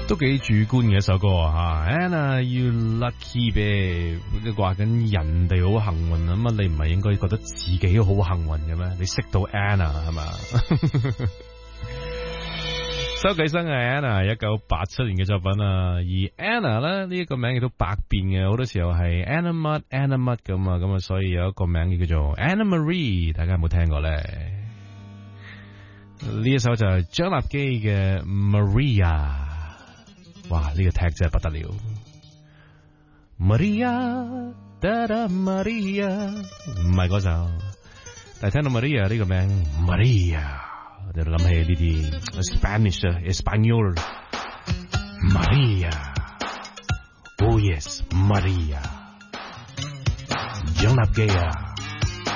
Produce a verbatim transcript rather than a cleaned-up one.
都幾主觀嘅一首歌啊 Anna you lucky babe， 你話緊人哋好幸運啊，咁你唔係應該覺得自己好幸運嘅咩？你識到 Anna 係嘛？周啟生係 Anna 一九八七年嘅作品啊，而 Anna 咧呢一個名亦都百變嘅，好多時候係 Anna 乜 Anna 乜咁啊，咁啊所以有一個名叫做 Anna Marie， 大家有冇聽過咧？呢一首就係張立基嘅 Maria， 哇呢、這個踢真係不得了 Maria da da Maria， 唔係嗰首，但係聽到 Maria 呢個名 Maria。就諗起呢啲 Spanish、Espanol Maria，Oh yes Maria， 張立基啊。